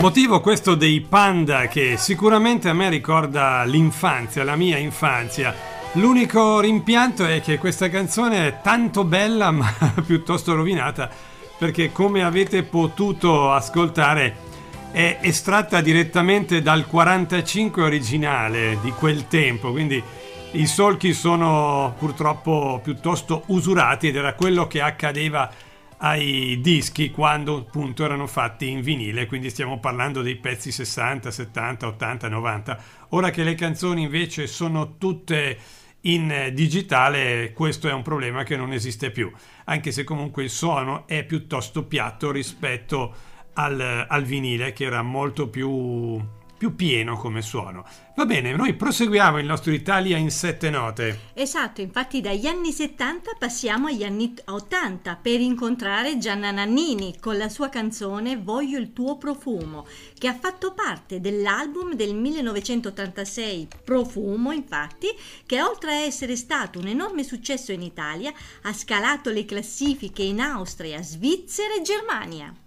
Motivo questo dei Panda che sicuramente a me ricorda l'infanzia, la mia infanzia. L'unico rimpianto è che questa canzone è tanto bella ma piuttosto rovinata, perché come avete potuto ascoltare è estratta direttamente dal 45 originale di quel tempo, quindi i solchi sono purtroppo piuttosto usurati ed era quello che accadeva ai dischi quando appunto erano fatti in vinile, quindi stiamo parlando dei pezzi 60, 70, 80, 90. Ora che le canzoni invece sono tutte in digitale, questo è un problema che non esiste più, anche se comunque il suono è piuttosto piatto rispetto al vinile, che era molto più pieno come suono. Va bene, noi proseguiamo il nostro Italia in 7 note. Esatto, infatti dagli anni 70 passiamo agli anni 80 per incontrare Gianna Nannini con la sua canzone Voglio il tuo profumo, che ha fatto parte dell'album del 1986 Profumo, infatti, che oltre a essere stato un enorme successo in Italia, ha scalato le classifiche in Austria, Svizzera e Germania.